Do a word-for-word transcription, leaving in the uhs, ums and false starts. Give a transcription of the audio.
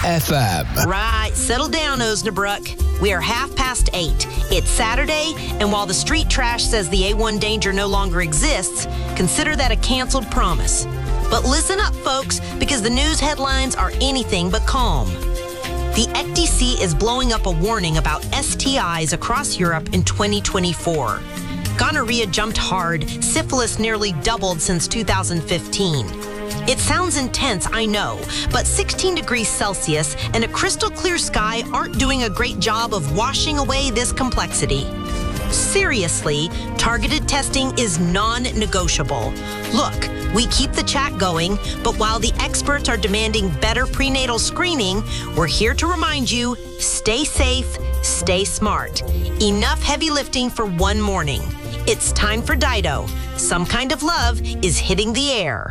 F M. Right, settle down, Osnabrück. We are half past eight. It's Saturday, and while the street trash says the A one danger no longer exists, consider that a canceled promise. But listen up, folks, because the news headlines are anything but calm. The E C D C is blowing up a warning about S T Is across Europe in twenty twenty-four. Gonorrhea jumped hard, syphilis nearly doubled since two thousand fifteen. It sounds intense, I know, but sixteen degrees Celsius and a crystal clear sky aren't doing a great job of washing away this complexity. Seriously, targeted testing is non-negotiable. Look, we keep the chat going, but while the experts are demanding better prenatal screening, we're here to remind you, stay safe, stay smart. Enough heavy lifting for one morning. It's time for Dido. Some kind of love is hitting the air.